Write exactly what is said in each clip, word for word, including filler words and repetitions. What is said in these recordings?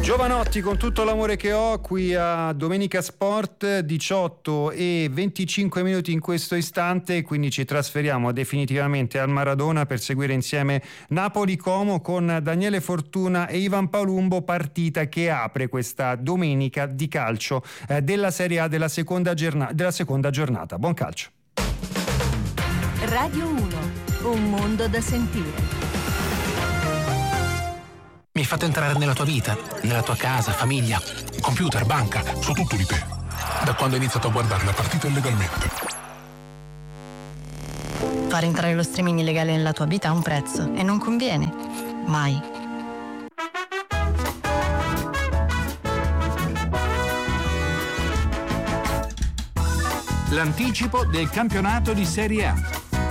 Giovanotti con tutto l'amore che ho qui a Domenica Sport, diciotto e venticinque minuti in questo istante, quindi ci trasferiamo definitivamente al Maradona per seguire insieme Napoli-Como con Daniele Fortuna e Ivan Palumbo, partita che apre questa domenica di calcio eh, della Serie A della seconda, giorna- della seconda giornata. Buon calcio. Radio uno, un mondo da sentire. Mi fate entrare nella tua vita, nella tua casa, famiglia, computer, banca, so tutto di te. Da quando hai iniziato a guardare la partita illegalmente. Fare entrare lo streaming illegale nella tua vita ha un prezzo e non conviene. Mai. L'anticipo del campionato di Serie A.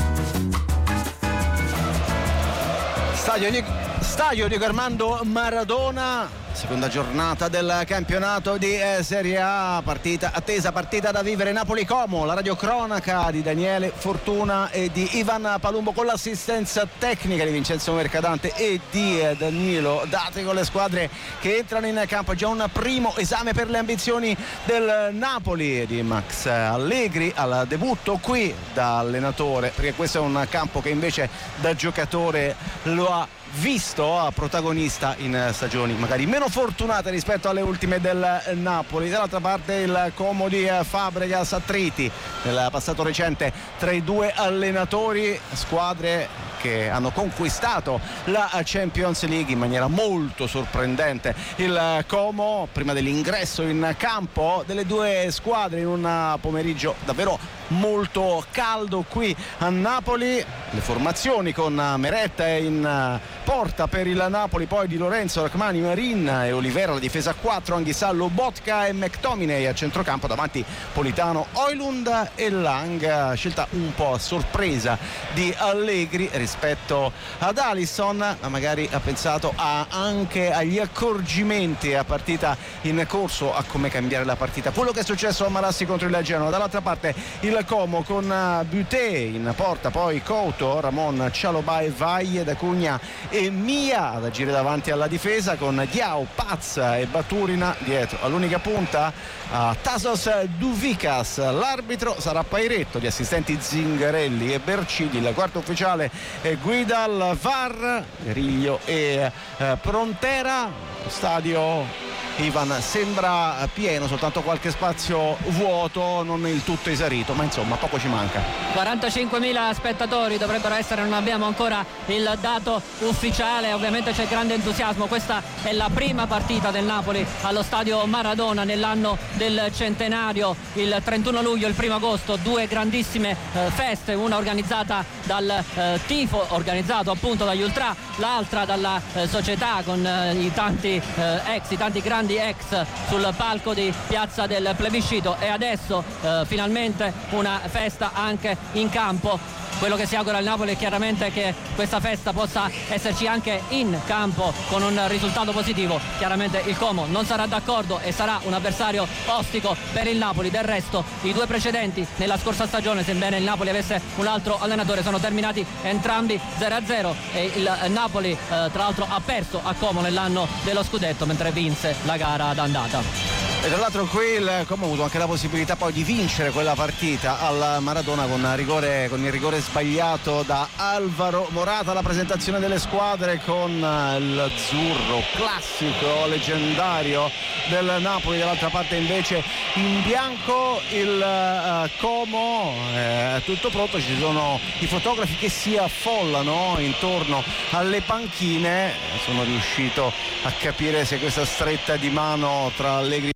Stadio di, stadio di Armando Maradona, seconda giornata del campionato di eh, Serie A, partita attesa, partita da vivere. Napoli-Como, la radiocronaca di Daniele Fortuna e di Ivan Palumbo con l'assistenza tecnica di Vincenzo Mercadante e di eh, Danilo Dati, con le squadre che entrano in campo. Già un primo esame per le ambizioni del Napoli di Max Allegri al debutto qui da allenatore, perché questo è un campo che invece da giocatore lo ha visto a protagonista in stagioni magari meno fortunate rispetto alle ultime del Napoli. Dall'altra parte il Como di Fabregas, attriti nel passato recente tra i due allenatori, squadre che hanno conquistato la Champions League in maniera molto sorprendente. Il Como prima dell'ingresso in campo delle due squadre in un pomeriggio davvero molto caldo qui a Napoli. Le formazioni con Meret in porta per il Napoli, poi Di Lorenzo, Rachmani, Marin e Olivera, la difesa a quattro, Anghissà, Lobotka e McTominay a centrocampo, davanti Politano, Højlund e Lang. Scelta un po' a sorpresa di Allegri rispetto ad Alisson, ma magari ha pensato a, anche agli accorgimenti a partita in corso, a come cambiare la partita, quello che è successo a Marassi contro il Genoa. Dall'altra parte il Como con Buté in porta, poi Couto, Ramon, Cialobà, Valle, D'Acugna e Mia ad agire davanti alla difesa, con Diao, Paz e Baturina dietro all'unica punta a Tasos Duvikas. L'arbitro sarà Pairetto, gli assistenti Zingarelli e Bercilli, il quarto ufficiale è guida al V A R Riglio e eh, Prontera. Lo stadio, Ivan, sembra pieno, soltanto qualche spazio vuoto, non il tutto esaurito, ma insomma poco ci manca. quarantacinquemila spettatori dovrebbero essere, non abbiamo ancora il dato ufficiale, ovviamente c'è grande entusiasmo. Questa è la prima partita del Napoli allo stadio Maradona nell'anno del centenario, il trentuno luglio e il primo agosto, due grandissime eh, feste, una organizzata dal eh, tifo, organizzato appunto dagli ultra, l'altra dalla eh, società con eh, i tanti eh, ex, i tanti grandi ex sul palco di Piazza del Plebiscito, e adesso eh, finalmente una festa anche in campo. Quello che si augura al Napoli è chiaramente che questa festa possa esserci anche in campo con un risultato positivo. Chiaramente il Como non sarà d'accordo e sarà un avversario ostico per il Napoli. Del resto i due precedenti nella scorsa stagione, sebbene il Napoli avesse un altro allenatore, sono terminati entrambi zero a zero e il Napoli eh, tra l'altro ha perso a Como nell'anno dello scudetto, mentre vinse la gara d'andata. E tra l'altro qui il Como ha avuto anche la possibilità poi di vincere quella partita al Maradona con, rigore, con il rigore sbagliato da Alvaro Morata. La presentazione delle squadre con l'azzurro classico, leggendario del Napoli, dall'altra parte invece in bianco il uh, Como. È tutto pronto, ci sono i fotografi che si affollano intorno alle panchine. Sono riuscito a capire se questa stretta di mano tra Allegri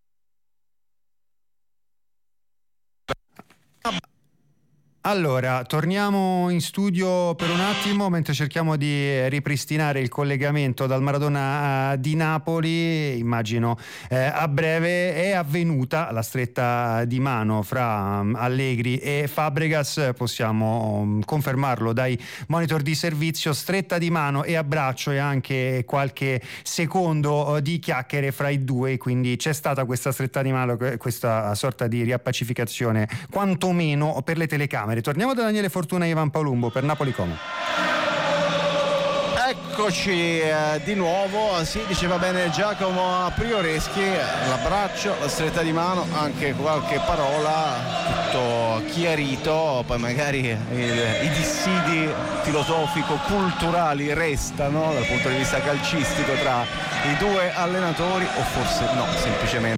Allora, torniamo in studio per un attimo mentre cerchiamo di ripristinare il collegamento dal Maradona di Napoli. Immagino eh, a breve è avvenuta la stretta di mano fra um, Allegri e Fabregas, possiamo um, confermarlo dai monitor di servizio, stretta di mano e abbraccio e anche qualche secondo uh, di chiacchiere fra i due, quindi c'è stata questa stretta di mano, questa sorta di riappacificazione quantomeno per le telecamere. Torniamo da Daniele Fortuna e Ivan Palumbo per Napoli-Como. Eccoci eh, di nuovo, sì, diceva bene Giacomo Prioreschi, l'abbraccio, la stretta di mano, anche qualche parola, tutto chiarito, poi magari il, i dissidi filosofico-culturali restano dal punto di vista calcistico tra i due allenatori, o forse no, semplicemente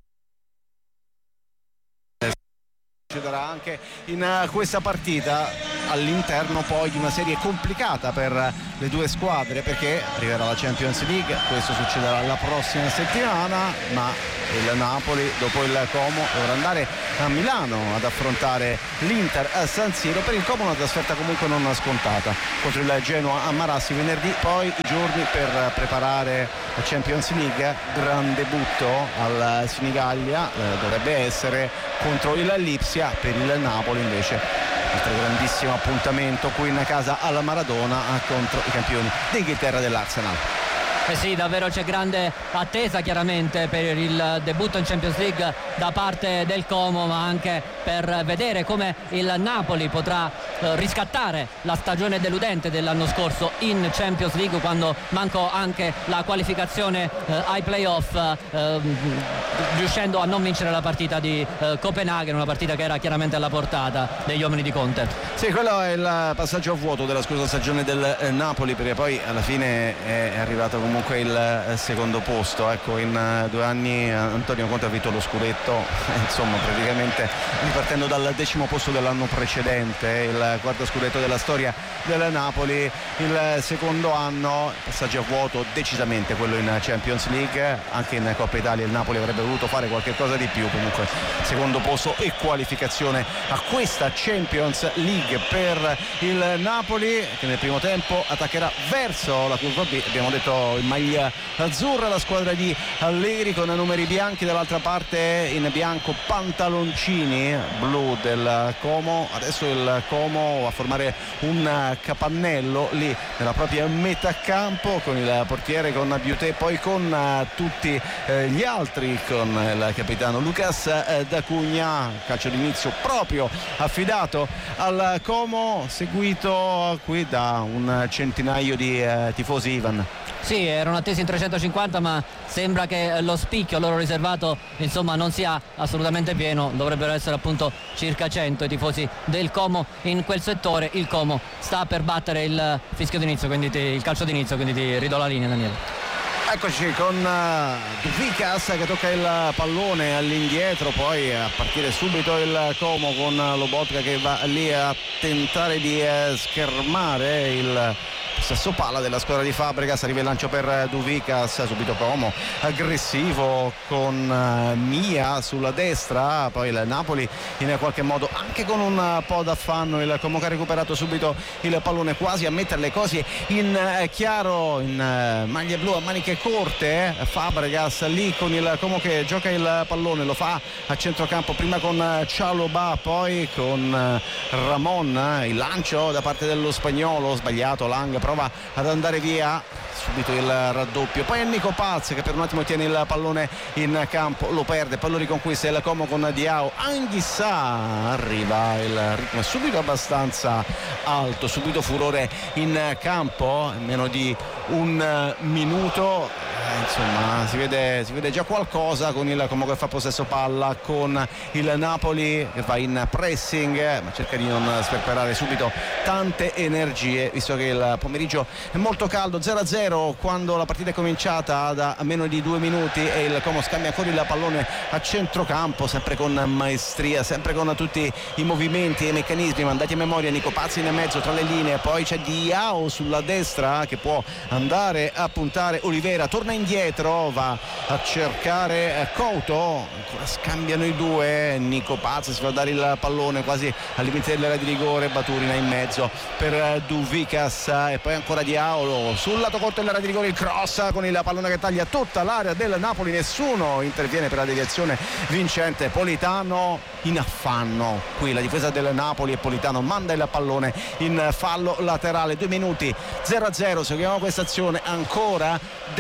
succederà anche in questa partita all'interno poi di una serie complicata per le due squadre, perché arriverà la Champions League, questo succederà la prossima settimana, ma il Napoli dopo il Como dovrà andare a Milano ad affrontare l'Inter a San Siro. Per il Como una trasferta comunque non scontata contro il Genoa a Marassi venerdì, poi i giorni per preparare la Champions League, gran debutto al Senigallia, eh, dovrebbe essere contro il Lipsia. Per il Napoli invece altro grandissimo appuntamento qui in casa alla Maradona contro i campioni d'Inghilterra dell'Arsenal. Eh sì, davvero c'è grande attesa chiaramente per il debutto in Champions League da parte del Como, ma anche per vedere come il Napoli potrà eh, riscattare la stagione deludente dell'anno scorso in Champions League, quando mancò anche la qualificazione eh, ai playoff, eh, riuscendo a non vincere la partita di eh, Copenaghen, una partita che era chiaramente alla portata degli uomini di Conte. Sì, quello è il passaggio a vuoto della scorsa stagione del eh, Napoli, perché poi alla fine è, è arrivato comunque comunque il secondo posto. Ecco, in due anni Antonio Conte ha vinto lo scudetto, insomma praticamente ripartendo dal decimo posto dell'anno precedente, il quarto scudetto della storia del Napoli. Il secondo anno passaggio a vuoto decisamente quello in Champions League, anche in Coppa Italia il Napoli avrebbe voluto fare qualche cosa di più, comunque secondo posto e qualificazione a questa Champions League per il Napoli, che nel primo tempo attaccherà verso la curva B. Abbiamo detto in maglia azzurra la squadra di Allegri, con numeri bianchi, dall'altra parte in bianco pantaloncini blu del Como. Adesso il Como va a formare un capannello lì nella propria metà campo, con il portiere, con Biuté, poi con tutti gli altri, con il capitano Lucas D'Acugna. Calcio d'inizio proprio affidato al Como, seguito qui da un centinaio di tifosi. Ivan. Sì, erano attesi in trecentocinquanta, ma sembra che lo spicchio loro riservato insomma non sia assolutamente pieno. Dovrebbero essere appunto circa cento i tifosi del Como in quel settore. Il Como sta per battere il fischio d'inizio, quindi ti, il calcio d'inizio, quindi ti ridò la linea, Daniele. Eccoci con uh, Duvikas che tocca il pallone all'indietro, poi a partire subito il Como con Lobotka che va lì a tentare di uh, schermare il stesso palla della squadra di Fabregas. Arriva il lancio per Duvikas, subito Como aggressivo con uh, Mia sulla destra, poi il Napoli in qualche modo anche con un po' d'affanno. Il Como che ha recuperato subito il pallone, quasi a mettere le cose in uh, chiaro, in uh, maglia blu a maniche corte. eh. Fabregas lì con il Como che gioca il pallone, lo fa a centrocampo prima con Chalobah, poi con uh, Ramon. Il lancio da parte dello spagnolo sbagliato, Lang prova ad andare via, subito il raddoppio, poi è Nico Paz che per un attimo tiene il pallone in campo, lo perde, poi lo riconquista il Como con Diao. Anghissà, arriva, il ritmo è subito abbastanza alto, subito furore in campo, in meno di un minuto, eh, insomma si vede, si vede già qualcosa con il Como che fa possesso palla, con il Napoli che va in pressing ma cerca di non sperperare subito tante energie, visto che il pomeriggio è molto caldo. Zero a zero quando la partita è cominciata, da meno di due minuti, e il Como scambia ancora il pallone a centrocampo, sempre con maestria, sempre con tutti i movimenti e i meccanismi mandati a memoria. Nico Pazzi in mezzo tra le linee, poi c'è Diao sulla destra che può andare a puntare. Olivera torna indietro, va a cercare Couto, ancora scambiano i due. Nico Pazzi si fa dare il pallone quasi al limite dell'area di rigore, Baturina in mezzo per Duvikas, e poi ancora Diao sul lato corto dell'area di rigore, il cross con il pallone che taglia tutta l'area del Napoli, nessuno interviene per la deviazione vincente. Politano in affanno, qui la difesa del Napoli, e Politano manda il pallone in fallo laterale. Due minuti, zero a zero, seguiamo questa azione ancora del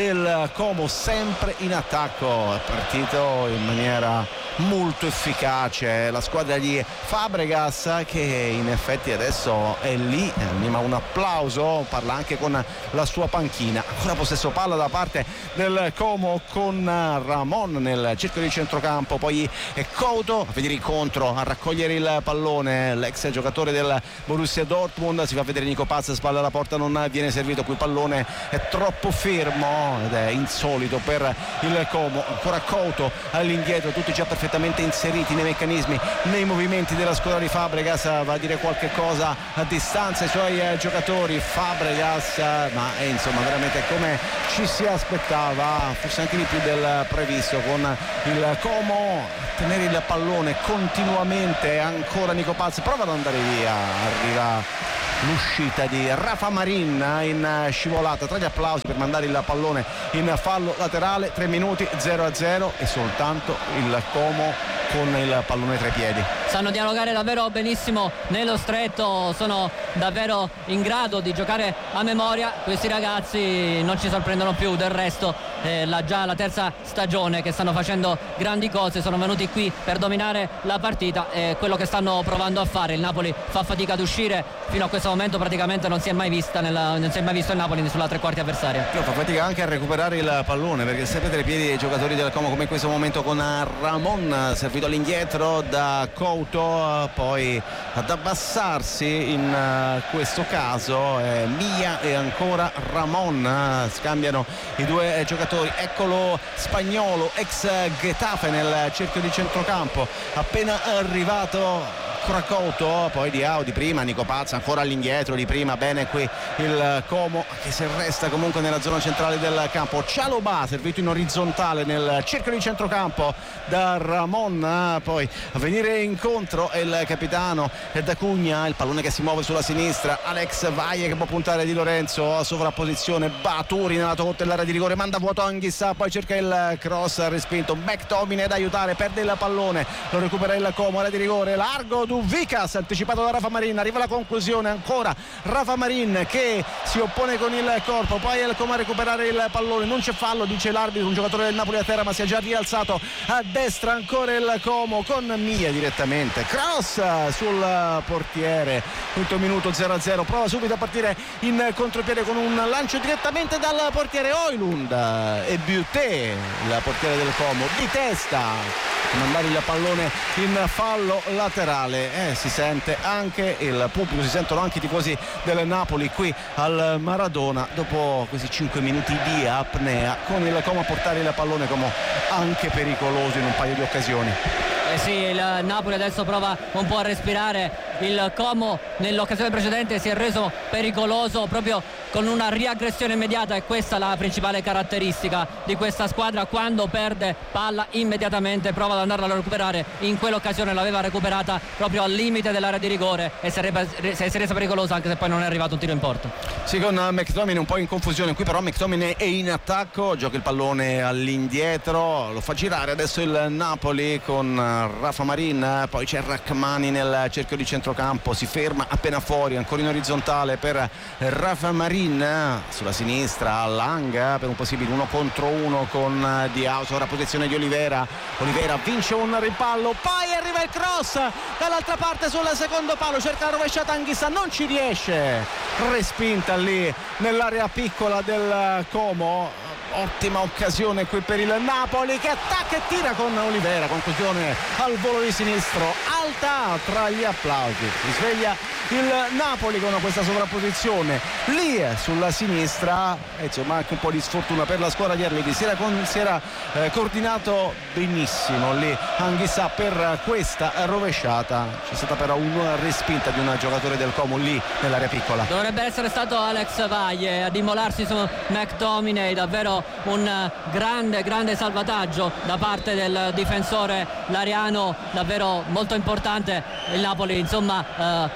del Como, sempre in attacco, è partito in maniera molto efficace la squadra di Fabregas, che in effetti adesso è lì, anima un applauso, parla anche con la sua panchina. Ancora possesso palla da parte del Como con Ramon nel cerchio di centrocampo, poi è Couto a venire incontro, a raccogliere il pallone, l'ex giocatore del Borussia Dortmund, si fa vedere Nico Paz, spalla alla porta, non viene servito, qui il pallone è troppo fermo ed è insolito per il Como. Ancora Couto all'indietro, tutti già perfettamente inseriti nei meccanismi, nei movimenti della squadra di Fabregas, va a dire qualche cosa a distanza ai suoi eh, giocatori. Fabregas, eh, ma è insomma veramente come ci si aspettava, forse anche di più del previsto, con il Como tenere il pallone continuamente. Ancora Nico Paz prova ad andare via, arriva l'uscita di Rafa Marin in scivolata, tra gli applausi per mandare il pallone in fallo laterale. Tre minuti, zero a zero e soltanto il Como con il pallone tra i piedi. Sanno dialogare davvero benissimo nello stretto, sono davvero in grado di giocare a memoria. Questi ragazzi non ci sorprendono più, del resto eh, la, già la terza stagione che stanno facendo grandi cose, sono venuti qui per dominare la partita, e quello che stanno provando a fare. Il Napoli fa fatica ad uscire, fino a questo momento praticamente non si è mai vista nella, non si è mai visto il Napoli sulla tre quarti avversaria. No, fa fatica anche a recuperare il pallone, perché sempre tra i piedi dei giocatori del Como, come in questo momento con Ramon, servito all'indietro da Couto, poi ad abbassarsi in uh, questo caso eh, Mia e ancora Ramon, uh, scambiano i due eh, giocatori. Eccolo Spagnolo, ex Getafe, nel cerchio di centrocampo, appena arrivato. Couto, poi di Audi prima, Nico Paz ancora all'indietro di prima, bene qui il Como che si resta comunque nella zona centrale del campo. Cialobà servito in orizzontale nel cerchio di centrocampo da Ramon, poi a venire incontro è il capitano da Cugna, il pallone che si muove sulla sinistra, Alex Valle che può puntare di Lorenzo a sovrapposizione, Baturi nella corte dell'area di rigore, manda vuoto Anghissà, poi cerca il cross respinto, McTominay ad aiutare, perde il pallone, lo recupera il Como, area di rigore, largo Vicas, anticipato da Rafa Marin, arriva la conclusione, ancora Rafa Marin che si oppone con il corpo, poi è il Como a recuperare il pallone, non c'è fallo, dice l'arbitro, un giocatore del Napoli a terra ma si è già rialzato a destra, ancora il Como con Mia direttamente, cross sul portiere, quinto minuto, zero a zero, prova subito a partire in contropiede con un lancio direttamente dal portiere Højlund e Buté, il portiere del Como, di testa mandare il pallone in fallo laterale. Eh, si sente anche il pubblico, si sentono anche i tifosi del Napoli qui al Maradona dopo questi cinque minuti di apnea, con il Como a portare il pallone come anche pericoloso in un paio di occasioni. Eh sì, il Napoli adesso prova un po' a respirare, il Como nell'occasione precedente si è reso pericoloso proprio con una riaggressione immediata, e questa è la principale caratteristica di questa squadra: quando perde palla immediatamente prova ad andarla a recuperare. In quell'occasione l'aveva recuperata proprio al limite dell'area di rigore e si è resa pericolosa, anche se poi non è arrivato un tiro in porta. Sì, con McTominay un po' in confusione qui, però McTominay è in attacco, gioca il pallone all'indietro, lo fa girare adesso il Napoli con Rafa Marin, poi c'è Rachmani nel cerchio di centrocampo, si ferma appena fuori, ancora in orizzontale per Rafa Marin, sulla sinistra Lang per un possibile uno contro uno con Diao, ora posizione di Olivera, Olivera vince un rimpallo, poi arriva il cross dall'altra parte sul secondo palo, cerca la rovesciata Anghissà, non ci riesce, respinta lì nell'area piccola del Como. Ottima occasione qui per il Napoli che attacca e tira con Olivera, conclusione al volo di sinistro, alta tra gli applausi, si sveglia il Napoli con questa sovrapposizione lì sulla sinistra, e insomma anche un po' di sfortuna per la squadra di Arledi, si era, con, si era eh, coordinato benissimo lì Anghissà per questa rovesciata, c'è stata però una respinta di un giocatore del Como lì nell'area piccola. Dovrebbe essere stato Alex Valle ad immolarsi su McTominay, davvero un grande grande salvataggio da parte del difensore Lariano, davvero molto importante. Il Napoli insomma eh, aveva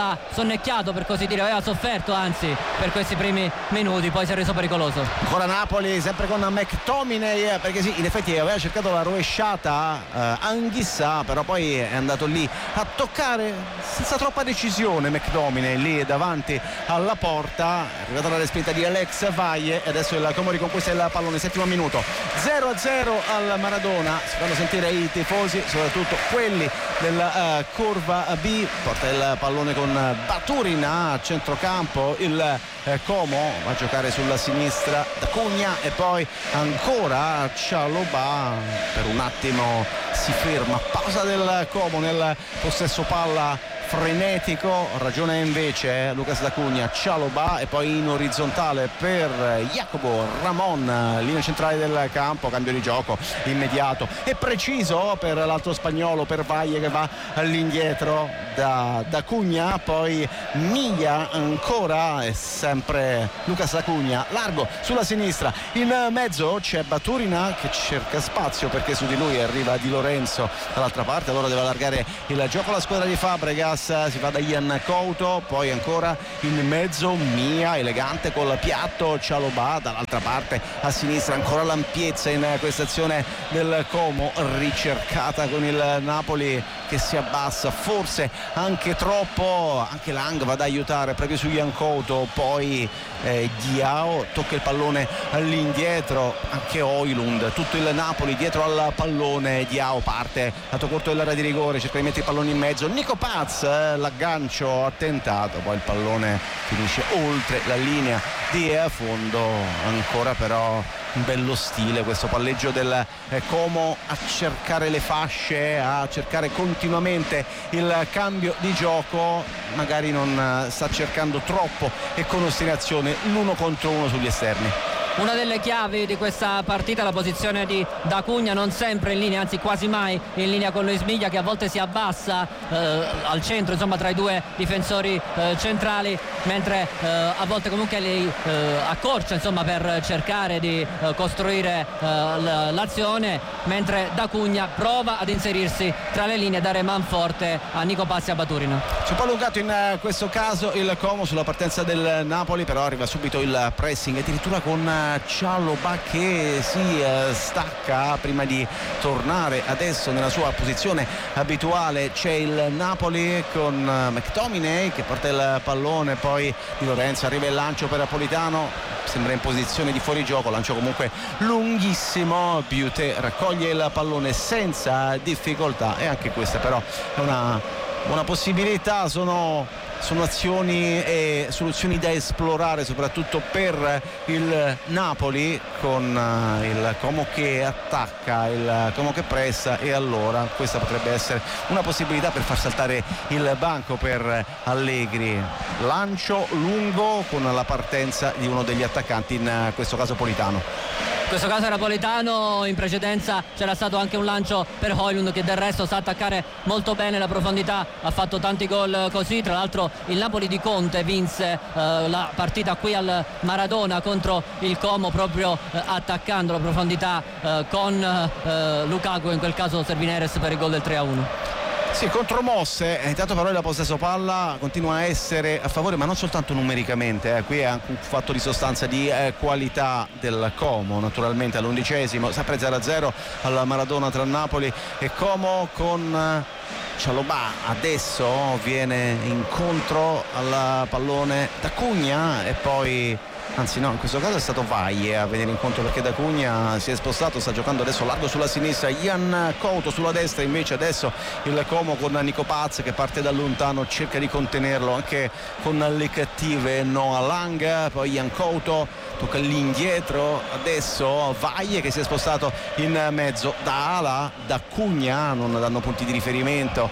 aveva sonnecchiato, per così dire, aveva sofferto anzi per questi primi minuti, poi si è reso pericoloso. Ancora Napoli, sempre con McTominay, perché sì, in effetti aveva cercato la rovesciata eh, Anghissà, però poi è andato lì a toccare senza troppa decisione McTominay lì davanti alla porta. È arrivata la respinta di Alex Valle e adesso il Como riconquista il pallone, settimo minuto, zero a zero al Maradona. Si fanno sentire i tifosi, soprattutto quelli della uh, curva B. Porta il pallone con Baturina a centrocampo, il uh, Como va a giocare sulla sinistra da Cugna e poi ancora Cialobà. Per un attimo si ferma, pausa del Como nel possesso palla frenetico, ragione invece Lucas da Cugna, Cialobà e poi in orizzontale per Jacobo Ramon, linea centrale del campo, cambio di gioco immediato e preciso per l'altro spagnolo, per Valle che va all'indietro da, da Cugna, poi Miglia ancora e sempre Lucas da Cugna, largo sulla sinistra, in mezzo c'è Baturina che cerca spazio perché su di lui arriva Di Lorenzo dall'altra parte, allora deve allargare il gioco la squadra di Fabregas. Si va da Ian Couto, poi ancora in mezzo Mia, elegante col piatto, Cialobà dall'altra parte a sinistra, ancora l'ampiezza in questa azione del Como, ricercata con il Napoli che si abbassa, forse anche troppo, anche Lang va ad aiutare proprio su Ian Couto, poi eh, Diao tocca il pallone all'indietro, anche Højlund, tutto il Napoli dietro al pallone, Diao parte, lato corto dell'area di rigore, cerca di mettere il pallone in mezzo, Nico Paz, eh, l'aggancio attentato, poi il pallone finisce oltre la linea di fondo, ancora però un bello stile questo palleggio del eh, Como a cercare le fasce, a cercare continuamente il cambio di gioco, magari non eh, sta cercando troppo e con ostinazione l'uno contro uno sugli esterni. Una delle chiavi di questa partita è la posizione di Da Cugna, non sempre in linea, anzi quasi mai in linea con Luis Miglia, che a volte si abbassa eh, al centro, insomma tra i due difensori eh, centrali, mentre eh, a volte comunque li eh, accorcia, insomma, per cercare di eh, costruire eh, l'azione, mentre Da Cugna prova ad inserirsi tra le linee e dare manforte a Nico Paz e a Baturina. C'è un po' allungato in questo caso il Como sulla partenza del Napoli, però arriva subito il pressing, addirittura con Cialobà che si uh, stacca prima di tornare adesso nella sua posizione abituale. C'è il Napoli con uh, McTominay che porta il pallone, poi Di Lorenzo, arriva il lancio per Napolitano, sembra in posizione di fuorigioco, lancio comunque lunghissimo, Buté raccoglie il pallone senza difficoltà e anche questa però è una buona possibilità, sono sono azioni e soluzioni da esplorare soprattutto per il Napoli, con il Como che attacca, il Como che pressa, e allora questa potrebbe essere una possibilità per far saltare il banco per Allegri. Lancio lungo con la partenza di uno degli attaccanti, in questo caso Politano. In questo caso Napolitano, in precedenza c'era stato anche un lancio per Højlund che del resto sa attaccare molto bene la profondità, ha fatto tanti gol così. Tra l'altro il Napoli di Conte vinse eh, la partita qui al Maradona contro il Como proprio eh, attaccando la profondità eh, con eh, Lukaku, in quel caso Servineres per il gol del tre a uno. Sì, contromosse, intanto però la possesso palla continua a essere a favore, ma non soltanto numericamente, eh. Qui è anche un fatto di sostanza, di eh, qualità del Como, naturalmente all'undicesimo, sempre zero a zero al Maradona tra Napoli e Como, con eh, Cialobà adesso viene incontro al pallone Da Cugna e poi anzi no, in questo caso è stato Valle a venire incontro perché Da Cugna si è spostato, sta giocando adesso largo sulla sinistra, Ian Couto sulla destra, invece adesso il Como con Nico Paz che parte da lontano, cerca di contenerlo anche con le cattive Noah Lang, poi Ian Couto tocca l'indietro, adesso Valle che si è spostato in mezzo da ala, Da Cugna non danno punti di riferimento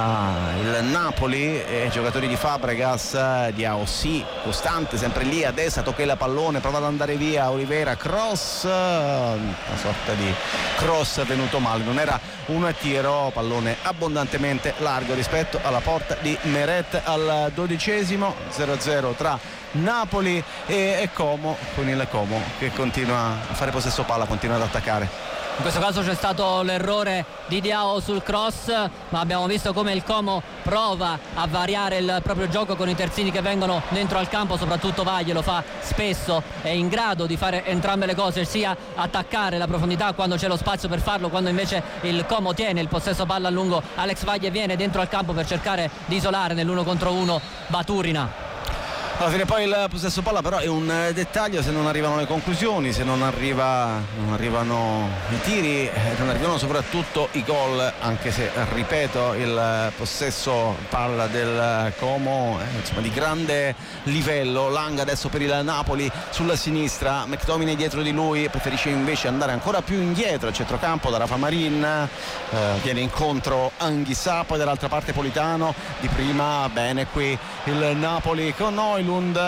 al Napoli e i giocatori di Fabregas, Diao sì, costante sempre lì a destra, tocca il pallone, prova ad andare via Olivera, cross, una sorta di cross venuto male, non era un tiro, pallone abbondantemente largo rispetto alla porta di Meret al dodicesimo, zero a zero tra Napoli e Como, con il Como che continua a fare possesso palla, continua ad attaccare. In questo caso c'è stato l'errore di Diao sul cross, ma abbiamo visto come il Como prova a variare il proprio gioco con i terzini che vengono dentro al campo, soprattutto Vaglie lo fa spesso, è in grado di fare entrambe le cose, sia attaccare la profondità quando c'è lo spazio per farlo, quando invece il Como tiene il possesso palla a lungo. Alex Vaglie viene dentro al campo per cercare di isolare nell'uno contro uno Baturina. Alla fine poi il possesso palla però è un dettaglio, se non arrivano le conclusioni, se non, arriva, non arrivano i tiri, non arrivano soprattutto i gol, anche se ripeto il possesso palla del Como è insomma di grande livello. Lang adesso per il Napoli sulla sinistra, McTominay dietro di lui, preferisce invece andare ancora più indietro al centrocampo da Rafa Marin, eh, viene incontro Anghissà, poi dall'altra parte Politano, di prima bene qui il Napoli con noi,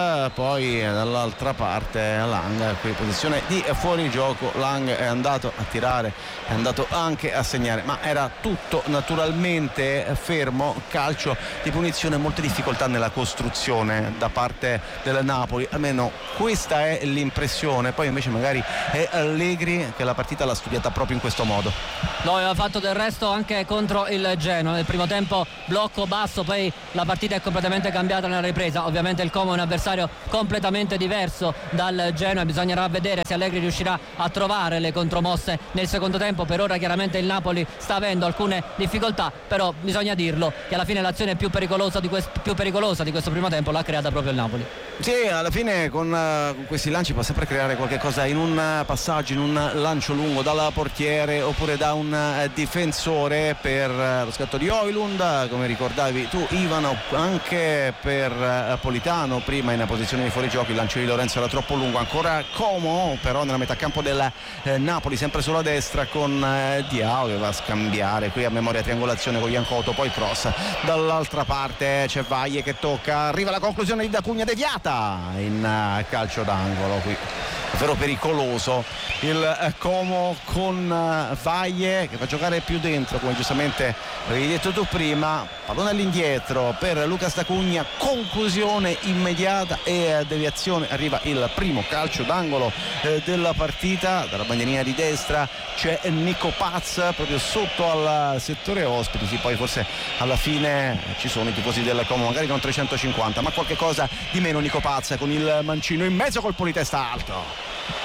poi dall'altra parte Lang, qui posizione di fuorigioco. Lang è andato a tirare, è andato anche a segnare, ma era tutto naturalmente fermo. Calcio di punizione, molte difficoltà nella costruzione da parte del Napoli, almeno questa è l'impressione. Poi invece magari è Allegri che la partita l'ha studiata proprio in questo modo. Lo aveva fatto del resto anche contro il Genoa nel primo tempo, blocco basso, poi la partita è completamente cambiata nella ripresa. Ovviamente il Como è un avversario completamente diverso dal Genoa, bisognerà vedere se Allegri riuscirà a trovare le contromosse nel secondo tempo. Per ora chiaramente il Napoli sta avendo alcune difficoltà, però bisogna dirlo che alla fine l'azione più pericolosa di, quest- più pericolosa di questo primo tempo l'ha creata proprio il Napoli. Sì, alla fine con, uh, con questi lanci può sempre creare qualche cosa in un uh, passaggio, in un lancio lungo dal portiere oppure da un uh, difensore per uh, lo scatto di Højlund, come ricordavi tu Ivano, anche per uh, Politano prima in posizione di fuorigioco. Il lancio di Lorenzo era troppo lungo, ancora Como però nella metà campo del eh, Napoli, sempre sulla destra con eh, Diao che va a scambiare qui a memoria triangolazione con Jankoto, poi cross dall'altra parte, c'è Vaglie che tocca, arriva la conclusione di D'Acugna deviata in uh, calcio d'angolo. Qui davvero pericoloso il Como con uh, Vaglie che fa giocare più dentro, come giustamente avevi detto tu prima. Pallone all'indietro per Lucas D'Acugna, conclusione immediata e uh, deviazione. Arriva il primo calcio d'angolo uh, della partita. Dalla bandierina di destra c'è Nico Paz proprio sotto al settore ospiti. Sì, poi forse alla fine ci sono i tifosi del Como, magari non trecentocinquanta, ma qualche cosa di meno. Nico Paz con il mancino in mezzo, colpo di testa alto.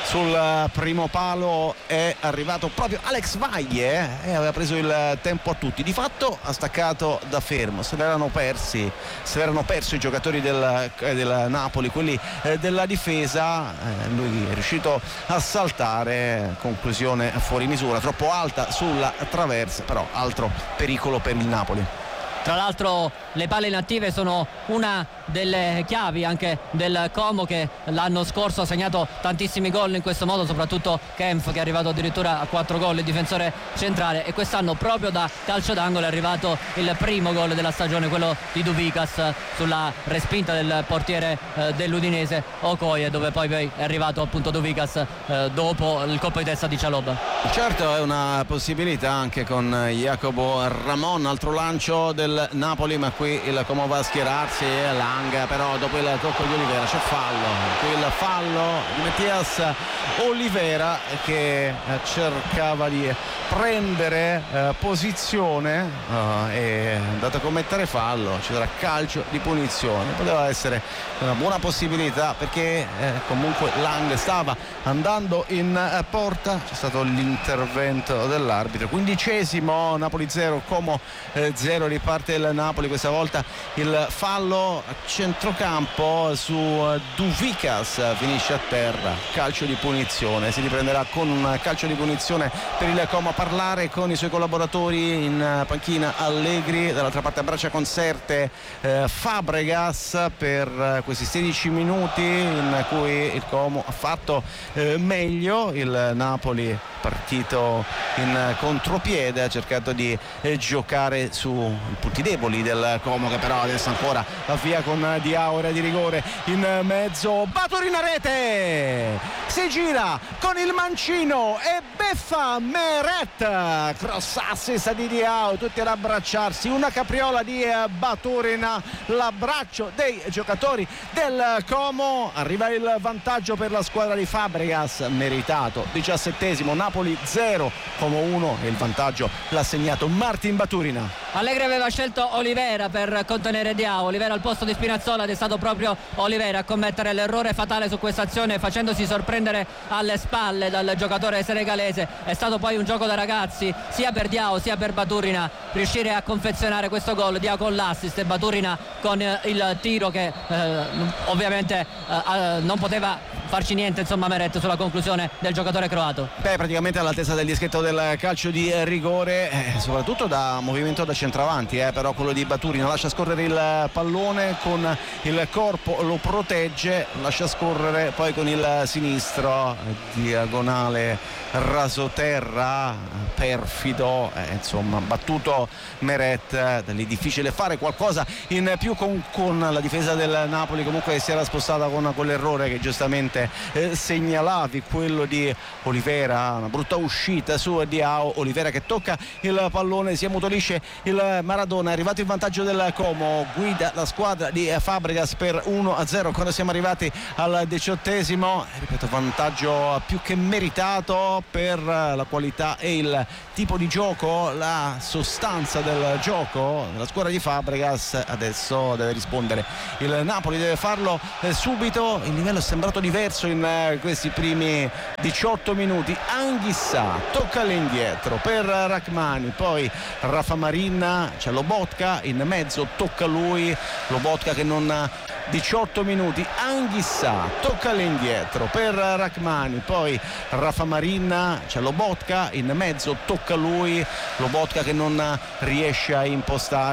Sul primo palo è arrivato proprio Alex Vaglie e aveva preso il tempo a tutti. Di fatto ha staccato da fermo, se l'erano persi, se l'erano perso i giocatori del, del Napoli, quelli eh, della difesa. Eh, lui è riuscito a saltare, conclusione fuori misura, troppo alta sulla traversa, però altro pericolo per il Napoli. Tra l'altro le palle inattive sono una delle chiavi anche del Como, che l'anno scorso ha segnato tantissimi gol in questo modo, soprattutto Kempf che è arrivato addirittura a quattro gol, il difensore centrale, e quest'anno proprio da calcio d'angolo è arrivato il primo gol della stagione, quello di Duvikas sulla respinta del portiere eh, dell'Udinese Okoye, dove poi, poi è arrivato appunto Duvikas eh, dopo il colpo di testa di Cialobba. Certo, è una possibilità anche con Jacobo Ramon, altro lancio del Napoli, ma qui il Como va a schierarsi. Lang però dopo il tocco di Olivera c'è fallo, qui il fallo di Mattias Olivera che cercava di prendere eh, posizione eh, e è andato a commettere fallo. Ci sarà calcio di punizione, poteva essere una buona possibilità perché eh, comunque Lang stava andando in eh, porta. C'è stato l'intervento dell'arbitro. Quindicesimo, Napoli zero, Como eh, zero, riparte il Napoli, questa volta il fallo a centrocampo su Duvikas, finisce a terra, calcio di punizione. Si riprenderà con un calcio di punizione per il Como. A parlare con i suoi collaboratori in panchina Allegri, dall'altra parte abbraccia concerte eh, Fabregas per eh, questi sedici minuti in cui il Como ha fatto eh, meglio. Il Napoli partito in contropiede, ha cercato di eh, giocare sui punti deboli del Como, che però adesso ancora va via con Diao, ora di rigore in mezzo, Baturina rete, si gira con il mancino e beffa Meret, cross assist di Diao, tutti ad abbracciarsi, una capriola di Baturina, l'abbraccio dei giocatori del Como. Arriva il vantaggio per la squadra di Fabregas, meritato, diciassettesimo, Napoli Napoli zero, Como uno, e il vantaggio l'ha segnato Martin Baturina. Allegri aveva scelto Olivera per contenere Diao, Olivera al posto di Spinazzola, ed è stato proprio Olivera a commettere l'errore fatale su questa azione, facendosi sorprendere alle spalle dal giocatore senegalese. È stato poi un gioco da ragazzi sia per Diao sia per Baturina riuscire a confezionare questo gol. Diao con l'assist e Baturina con il tiro che eh, ovviamente eh, non poteva farci niente, insomma, Meret, sulla conclusione del giocatore croato. Beh, praticamente all'altezza del dischetto del calcio di rigore, eh, soprattutto da movimento da centravanti, eh, però quello di Baturina lascia scorrere il pallone con il corpo, lo protegge, lascia scorrere poi con il sinistro, diagonale rasoterra, perfido, eh, insomma battuto Meret. Da lì difficile fare qualcosa in più con, con la difesa del Napoli, comunque si era spostata con quell'errore che giustamente eh, segnalavi, quello di Olivera, una brutta uscita su Diao. Olivera che tocca il pallone, si ammutolisce il Maradona, è arrivato il vantaggio del Como, guida la squadra di Fabregas per uno a zero quando siamo arrivati al diciottesimo. Ripeto, vantaggio più che meritato per la qualità e il tipo di gioco, la sostanza del gioco della squadra di Fabregas. Adesso deve rispondere il Napoli, deve farlo subito. Il livello è sembrato diverso in questi primi diciotto minuti. Anghissà tocca all'indietro per Rachmani, poi Rafa Marin, c'è Lobotka in mezzo, tocca lui, Lobotka che non diciotto minuti. Anghissà tocca all'indietro per Rachmani, poi Rafa Marin, c'è Lobotka in mezzo, tocca lui, Lobotka che non riesce a impostare